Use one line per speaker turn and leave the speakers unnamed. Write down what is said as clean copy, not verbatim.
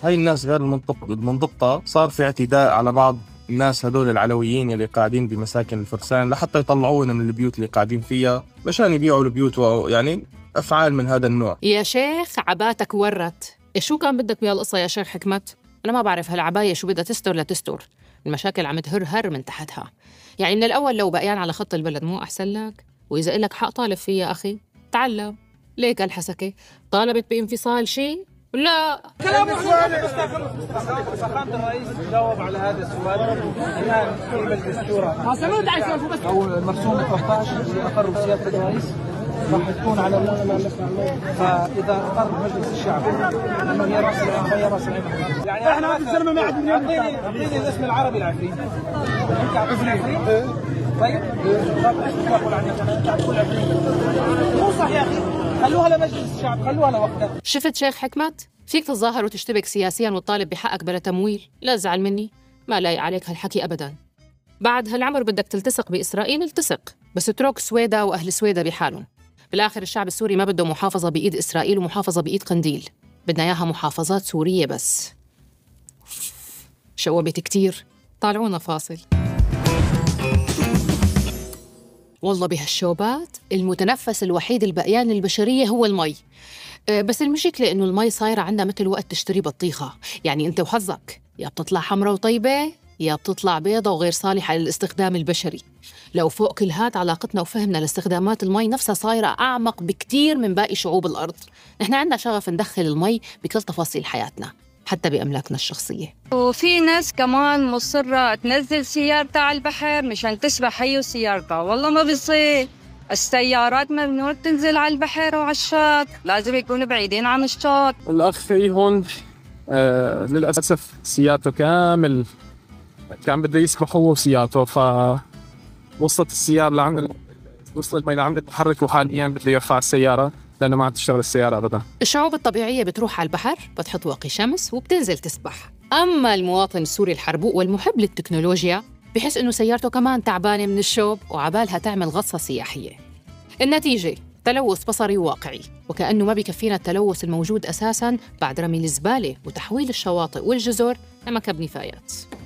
هاي الناس غير المنضبطة صار في اعتداء على بعض الناس هدول العلويين اللي قاعدين بمساكن الفرسان لحتى يطلعونا من البيوت اللي قاعدين فيها مشان يبيعوا البيوت، يعني أفعال من هذا النوع.
يا شيخ عباتك ورت. شو كان بدك بهالقصة يا شيخ حكمت؟ أنا ما بعرف هالعباية شو بدها تستر لتستر، المشاكل عم تهر من تحتها. يعني من الأول لو بقيان على خط البلد مو أحسن لك؟ وإذا إلك حق طالب فيه يا أخي تعلم. ليك الحسكة طالبت بانفصال شيء؟ لا
كلامه فخامة الرئيس جاوب على هذا السؤال الآن في مجلس الشورى أو المرسوم 13 اللي أقر بسيادة الرئيس راح تكون على فإذا أقر مجلس الشعب إنه هي رأس العين فهي رأس العين. يعني إحنا هذا الزلمة ما عاد أعطيني الاسم العربي العفريت. أنت عارف العفريت؟ طيب إيش بتقول عني أنت تقول عفريت؟ مو صح يا أخي. خلوها لمجلس الشعب، خلوها لوقتها.
شفت شيخ حكمت؟ فيك تتظاهر وتشتبك سياسياً وتطالب بحقك بلا تمويل، لا تزعل مني، ما لايق عليك هالحكي أبداً. بعد هالعمر بدك تلتصق بإسرائيل التصق، بس اترك سويدا وأهل سويدا بحالهم. بالآخر الشعب السوري ما بده محافظة بإيد إسرائيل ومحافظة بإيد قنديل، بدنا إياها محافظات سورية بس. شوبت كتير، طالعونا فاصل. والله بهالشوبات المتنفس الوحيد البقيان للبشرية هو المي. بس المشكلة إنه المي صايرة عندها مثل وقت تشتري بطيخة، يعني أنت وحظك يا بتطلع حمرا وطيبة يا بتطلع بيضة وغير صالحة للاستخدام البشري. لو فوق كل هاد علاقتنا وفهمنا لاستخدامات المي نفسها صايرة أعمق بكتير من باقي شعوب الأرض. نحن عندنا شغف ندخل المي بكل تفاصيل حياتنا حتى بأملاكنا الشخصية.
وفي ناس كمان مصرة تنزل سيارتها على البحر مشان تسبح هي وسيارتها، والله ما بيصير. السيارات ممنوع تنزل على البحر وعلى الشط، لازم يكونوا بعيدين عن الشط.
الأخ في هون للأسف سيارته كامل كان بده يسبح هو وسيارته، فوصلت السيارة لعند وصلت المي لعند المحرك، وحاليا بده يرفع السيارة لأنه ما عاد تشتغل السيارة أبدا.
الشعوب الطبيعية بتروح على البحر بتحط واقي شمس وبتنزل تسبح، أما المواطن السوري الحربوق والمحب للتكنولوجيا بحس إنه سيارته كمان تعبانة من الشوب وعبالها تعمل غطسة سياحية. النتيجة تلوث بصري وواقعي، وكأنه ما بيكفينا التلوث الموجود أساساً بعد رمي الزبالة وتحويل الشواطئ والجزر لمكب نفايات.